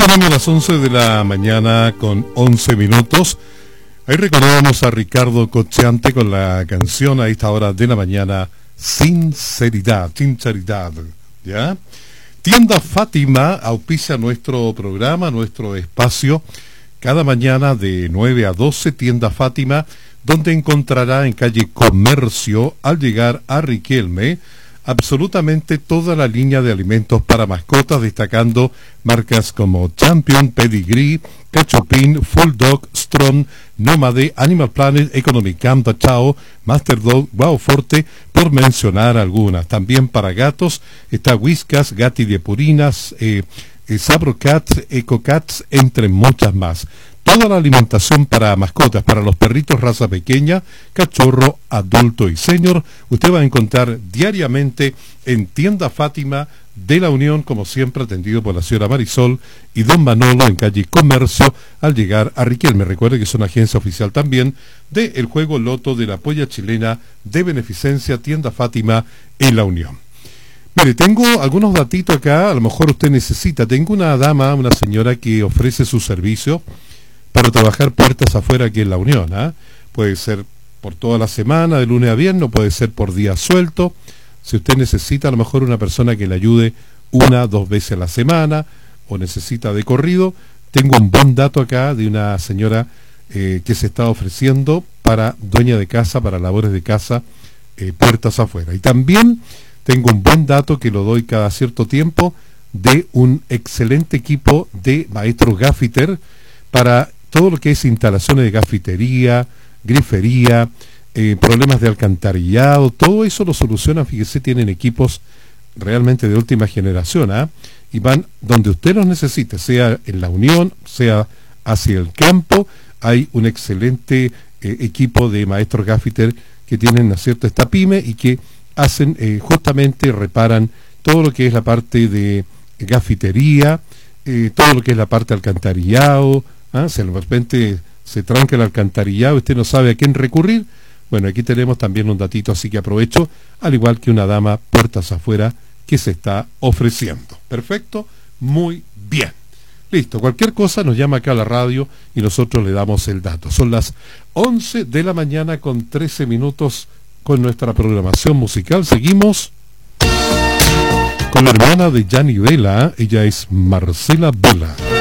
tenemos las 11 de la mañana con 11 minutos. Ahí recordamos a Ricardo Cocciante con la canción a esta hora de la mañana, Sinceridad, ¿ya? Tienda Fátima auspicia nuestro programa, nuestro espacio, cada mañana de 9 a 12, Tienda Fátima, donde encontrará en calle Comercio, al llegar a Riquelme, absolutamente toda la línea de alimentos para mascotas, destacando marcas como Champion, Pedigree, Cachopin, Full Dog, Strong, Nómade, Animal Planet, Economic Camp, Chao, Master Dog, Wow Forte, por mencionar algunas. También para gatos está Whiskas, Gatti de Purinas, Sabro Cats, Eco Cats, entre muchas más. Toda la alimentación para mascotas, para los perritos raza pequeña, cachorro, adulto y senior, usted va a encontrar diariamente en Tienda Fátima de la Unión, como siempre atendido por la señora Marisol y don Manolo en calle Comercio, al llegar a Riquelme. Recuerde que es una agencia oficial también del juego loto de la polla chilena de beneficencia Tienda Fátima en la Unión. Mire, tengo algunos datitos acá, a lo mejor usted necesita. Tengo una dama, una señora que ofrece su servicio para trabajar puertas afuera aquí en la Unión, ¿eh? Puede ser por toda la semana, de lunes a viernes, puede ser por día suelto. Si usted necesita a lo mejor una persona que le ayude 1 o 2 veces a la semana, o necesita de corrido, tengo un buen dato acá de una señora que se está ofreciendo para dueña de casa, para labores de casa, puertas afuera. Y también tengo un buen dato que lo doy cada cierto tiempo de un excelente equipo de maestros gaffiter para todo lo que es instalaciones de gafitería, grifería, problemas de alcantarillado, todo eso lo solucionan, fíjese, tienen equipos realmente de última generación, ¿eh? Y van donde usted los necesite, sea en la Unión, sea hacia el campo. Hay un excelente equipo de maestros gaffiter que tienen una cierta esta pyme y que hacen, justamente reparan todo lo que es la parte de gafitería, todo lo que es la parte de alcantarillado. Si de repente se tranca el alcantarillado, usted no sabe a quién recurrir. Bueno, aquí tenemos también un datito, así que aprovecho, al igual que una dama puertas afuera que se está ofreciendo. Perfecto, muy bien. Listo, cualquier cosa nos llama acá a la radio y nosotros le damos el dato. Son las 11 de la mañana con 13 minutos con nuestra programación musical. Seguimos con la hermana de Gianni Vela, ella es Marcela Vela.